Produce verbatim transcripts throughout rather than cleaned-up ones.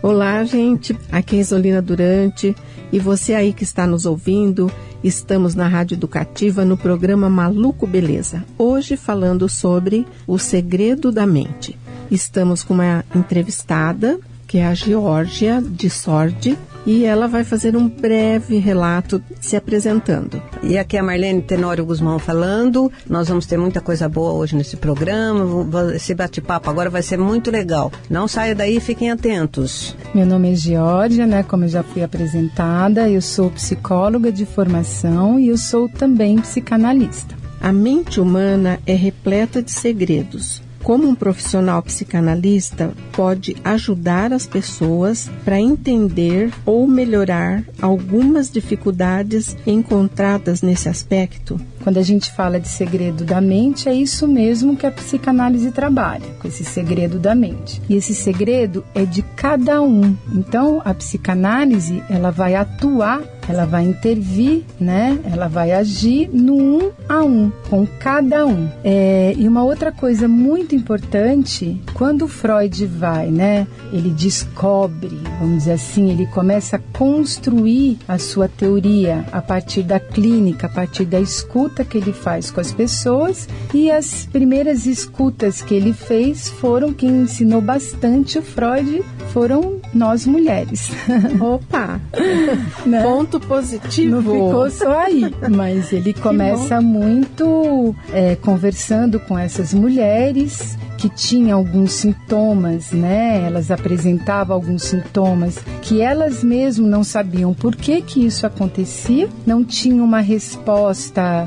Olá, gente. Aqui é Isolina Durante e você aí que está nos ouvindo, estamos na Rádio Educativa no programa Maluco Beleza. Hoje falando sobre o segredo da mente. Estamos com uma entrevistada, que é a Geórgia de Sordi, e ela vai fazer um breve relato se apresentando. E aqui é a Marlene Tenório Guzmão falando. Nós vamos ter muita coisa boa hoje nesse programa. Esse bate-papo agora vai ser muito legal. Não saia daí, fiquem atentos. Meu nome é Geórgia, né? Como eu já fui apresentada, eu sou psicóloga de formação e eu sou também psicanalista. A mente humana é repleta de segredos. Como um profissional psicanalista pode ajudar as pessoas para entender ou melhorar algumas dificuldades encontradas nesse aspecto? Quando a gente fala de segredo da mente, é isso mesmo que a psicanálise trabalha, com esse segredo da mente. E esse segredo é de cada um. Então, a psicanálise, ela vai atuar, ela vai intervir, né? Ela vai agir no um a um, com cada um. É, e uma outra coisa muito importante, quando Freud vai, né? Ele descobre, vamos dizer assim, ele começa a construir a sua teoria a partir da clínica, a partir da escuta que ele faz com as pessoas, e as primeiras escutas que ele fez foram quem ensinou bastante o Freud, foram nós mulheres. Opa! Né? Ponto positivo. Não ficou só aí, mas ele começa muito é, conversando com essas mulheres que tinham alguns sintomas, né? Elas apresentavam alguns sintomas que elas mesmas não sabiam por que que isso acontecia, não tinham uma resposta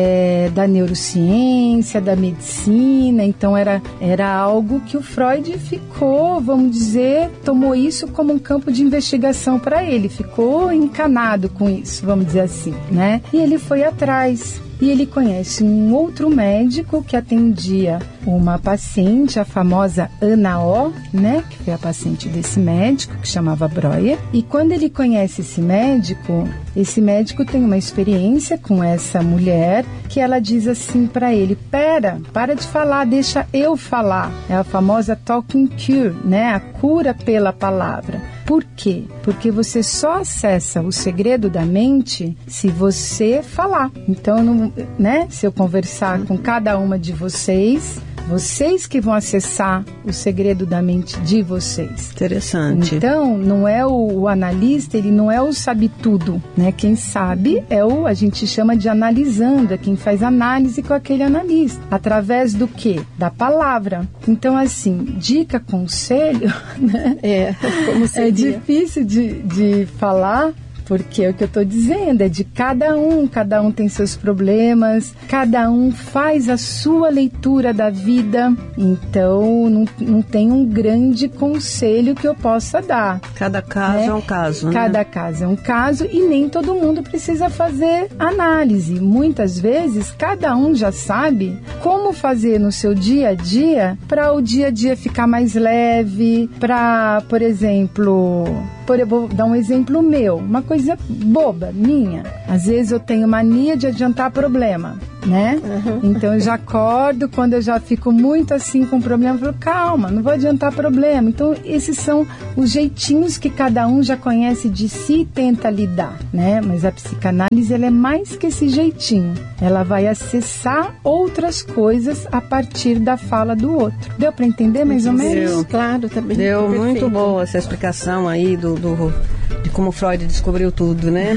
é, da neurociência, da medicina, então era, era algo que o Freud ficou, vamos dizer, tomou isso como um campo de investigação para ele, ficou encanado com isso, vamos dizer assim, né? E ele foi atrás. E ele conhece um outro médico que atendia uma paciente, a famosa Ana O, né, que foi a paciente desse médico, que chamava Breuer. E quando ele conhece esse médico, esse médico tem uma experiência com essa mulher, que ela diz assim para ele: pera, para de falar, deixa eu falar. É a famosa talking cure, né, a cura pela palavra. Por quê? Porque você só acessa o segredo da mente se você falar. Então, não, né, se eu conversar com cada uma de vocês, vocês que vão acessar o segredo da mente de vocês. Interessante. Então, não é o, o analista, ele não é o sabe-tudo, né? Quem sabe é o, a gente chama de analisando, é quem faz análise com aquele analista. Através do quê? Da palavra. Então, assim, dica, conselho, né? É, como seria? É difícil de, de falar, porque é o que eu estou dizendo, é de cada um, cada um tem seus problemas, cada um faz a sua leitura da vida, então não, não tem um grande conselho que eu possa dar. Cada caso, né, é um caso, né? Cada caso é um caso e nem todo mundo precisa fazer análise. Muitas vezes, cada um já sabe como fazer no seu dia a dia para o dia a dia ficar mais leve, para, por exemplo... Por, eu vou dar um exemplo meu, uma coisa boba, minha. Às vezes eu tenho mania de adiantar problema, né? Uhum. Então eu já acordo, quando eu já fico muito assim com problema, eu falo, calma, não vou adiantar problema. Então esses são os jeitinhos que cada um já conhece de si e tenta lidar, né? Mas a psicanálise, ela é mais que esse jeitinho. Ela vai acessar outras coisas a partir da fala do outro. Deu para entender mais ou menos? Deu, claro, também. Deu muito boa essa explicação aí do Do, de como Freud descobriu tudo, né?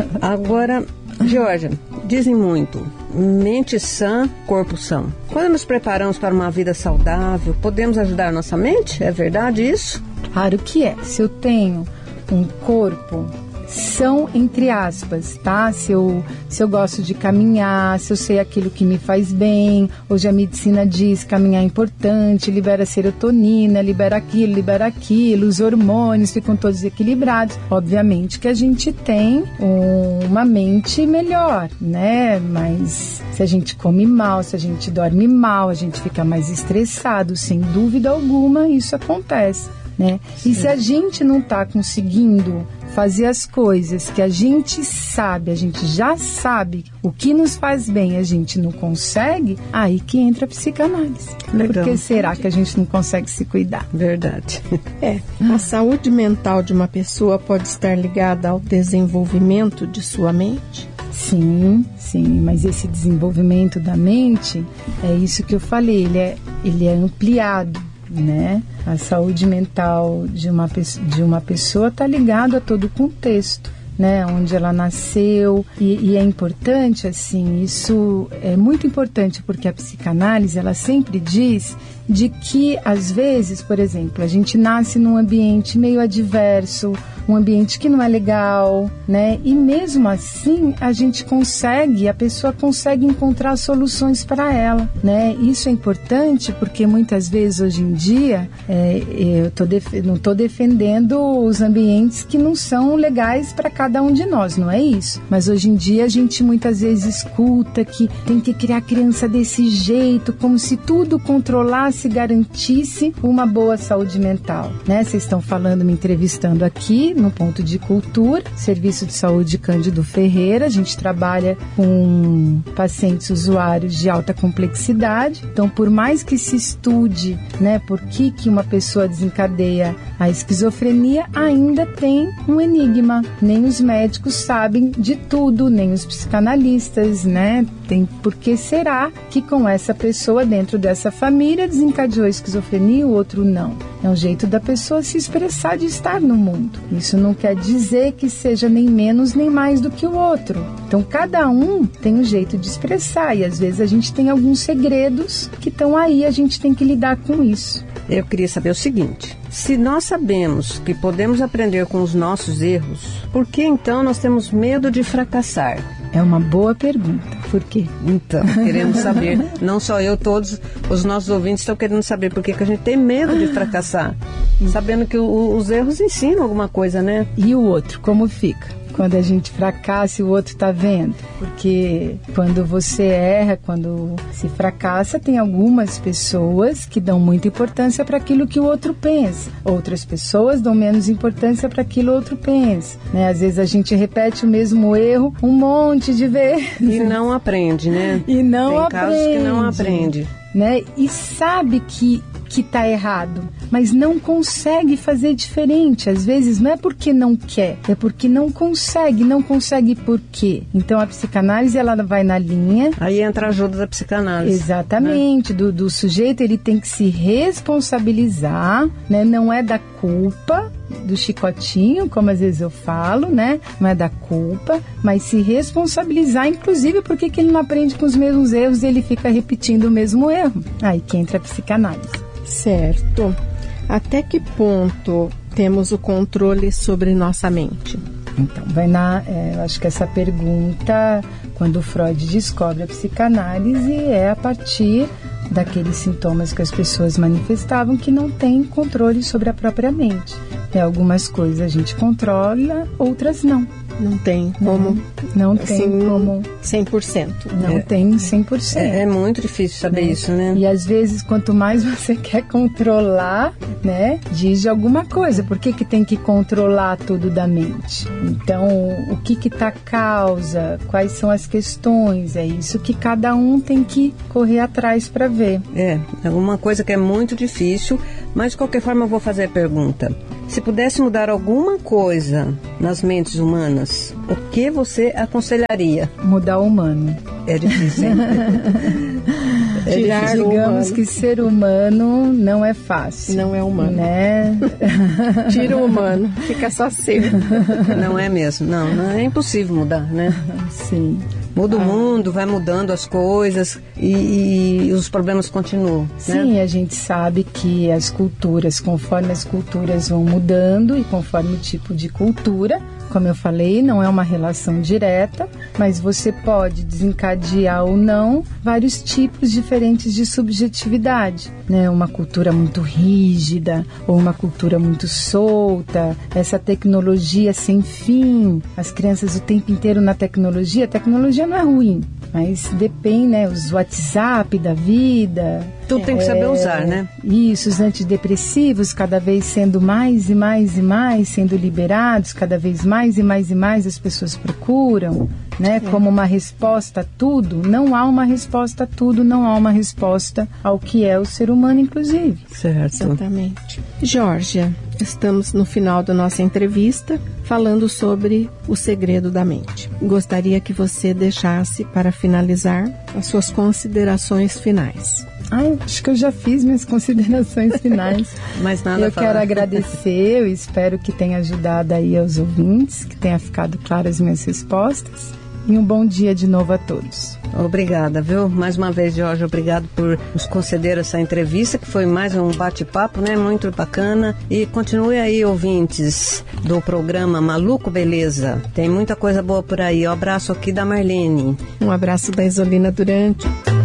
Agora, Geórgia, dizem muito, mente sã, corpo são. Quando nos preparamos para uma vida saudável, podemos ajudar a nossa mente? É verdade isso? Claro que é. Se eu tenho um corpo são, entre aspas, tá? Se eu, se eu gosto de caminhar, se eu sei aquilo que me faz bem. Hoje a medicina diz que caminhar é importante, libera serotonina, libera aquilo, libera aquilo, os hormônios ficam todos equilibrados. Obviamente que a gente tem um, uma mente melhor, né? Mas se a gente come mal, se a gente dorme mal, a gente fica mais estressado, sem dúvida alguma, isso acontece. né? E se a gente não está conseguindo fazer as coisas que a gente sabe, a gente já sabe o que nos faz bem, a gente não consegue, aí que entra a psicanálise. Legal. Por que será que a gente não consegue se cuidar? Verdade. É, a saúde mental de uma pessoa pode estar ligada ao desenvolvimento de sua mente? Sim, sim, mas esse desenvolvimento da mente, é isso que eu falei, ele é, ele é ampliado, né? A saúde mental de uma, de uma pessoa está ligada a todo o contexto, né? Onde ela nasceu, e, e é importante, assim, isso é muito importante, porque a psicanálise, ela sempre diz de que, às vezes, por exemplo, a gente nasce num ambiente meio adverso, um ambiente que não é legal, né? E mesmo assim, a gente consegue, a pessoa consegue encontrar soluções para ela, né? Isso é importante porque muitas vezes, hoje em dia, é, eu tô def- não estou defendendo os ambientes que não são legais para cada um de nós, não é isso. Mas hoje em dia, a gente muitas vezes escuta que tem que criar criança desse jeito, como se tudo controlasse, garantisse uma boa saúde mental, né? Vocês estão falando, me entrevistando aqui no Ponto de Cultura, Serviço de Saúde Cândido Ferreira. A gente trabalha com pacientes usuários de alta complexidade. Então, por mais que se estude, né, por que que uma pessoa desencadeia a esquizofrenia, ainda tem um enigma. Nem os médicos sabem de tudo, nem os psicanalistas, né? Tem por que será que com essa pessoa dentro dessa família desencadeou a esquizofrenia e o outro não? É um jeito da pessoa se expressar, de estar no mundo. Isso não quer dizer que seja nem menos nem mais do que o outro. Então, cada um tem um jeito de expressar, e às vezes a gente tem alguns segredos que estão aí, a gente tem que lidar com isso. Eu queria saber o seguinte: se nós sabemos que podemos aprender com os nossos erros, por que então nós temos medo de fracassar? É uma boa pergunta. Por quê? Então, queremos saber, não só eu, todos os nossos ouvintes estão querendo saber por que que a gente tem medo de fracassar, sabendo que o, os erros ensinam alguma coisa, né? E o outro, como fica? Quando a gente fracassa e o outro está vendo. Porque quando você erra, quando se fracassa, tem algumas pessoas que dão muita importância para aquilo que o outro pensa. Outras pessoas dão menos importância para aquilo que o outro pensa, né? Às vezes a gente repete o mesmo erro um monte de vezes. E não aprende, né? E não tem aprende. casos que não aprende. Né? E sabe que que está errado, mas não consegue fazer diferente. Às vezes não é porque não quer, é porque não consegue. Não consegue por quê? Então a psicanálise, ela vai na linha. Aí entra a ajuda da psicanálise. Exatamente, né? do, do sujeito, ele tem que se responsabilizar, né? Não é da culpa, do chicotinho, como às vezes eu falo, né? Não é da culpa, mas se responsabilizar, inclusive porque que ele não aprende com os mesmos erros e ele fica repetindo o mesmo erro. Aí que entra a psicanálise. Certo. Até que ponto temos o controle sobre nossa mente? Então, vai na, é, eu acho que essa pergunta, quando Freud descobre a psicanálise, é a partir daqueles sintomas que as pessoas manifestavam, que não tem controle sobre a própria mente. É, algumas coisas a gente controla, outras não. Não tem como... Não, não tem assim, como... cem por cento. Não é, tem cem por cento. É, é muito difícil saber, né? Isso, né? E às vezes, quanto mais você quer controlar, né, diz de alguma coisa. Por que que tem que controlar tudo da mente? Então, o que que tá a causa? Quais são as questões? É isso que cada um tem que correr atrás para ver. É, é uma coisa que é muito difícil, mas de qualquer forma eu vou fazer a pergunta. Se pudesse mudar alguma coisa nas mentes humanas, o que você aconselharia? Mudar o humano. É difícil, hein? É Tirar, difícil. Digamos que ser humano não é fácil. Não é humano. Né? Tira o humano, fica só ser. Não é mesmo, não, não é impossível mudar, né? Sim. Muda o mundo, vai mudando as coisas e, e os problemas continuam. Sim, né? A gente sabe que as culturas, conforme as culturas vão mudando e conforme o tipo de cultura, como eu falei, não é uma relação direta, mas você pode desencadear ou não vários tipos diferentes de subjetividade, né? Uma cultura muito rígida ou uma cultura muito solta, essa tecnologia sem fim, as crianças o tempo inteiro na tecnologia. A tecnologia não é ruim, Mas depende, né? Os WhatsApp da vida. Tudo tem que saber é, usar, né? Isso, os antidepressivos cada vez sendo mais e mais e mais, sendo liberados, cada vez mais e mais e mais as pessoas procuram, né? É. Como uma resposta a tudo. Não há uma resposta a tudo, não há uma resposta ao que é o ser humano, inclusive. Certo. Exatamente. Georgia, estamos no final da nossa entrevista falando sobre o segredo da mente. Gostaria que você deixasse para finalizar as suas considerações finais. Ah, eu acho que eu já fiz minhas considerações finais. Mas nada Eu a falar. quero agradecer, eu espero que tenha ajudado aí aos ouvintes, que tenha ficado claras as minhas respostas. E um bom dia de novo a todos. Obrigada, viu? Mais uma vez, Jorge, obrigado por nos conceder essa entrevista, que foi mais um bate-papo, né? Muito bacana. E continue aí, ouvintes do programa Maluco Beleza. Tem muita coisa boa por aí. Um abraço aqui da Marlene. Um abraço da Isolina Durante.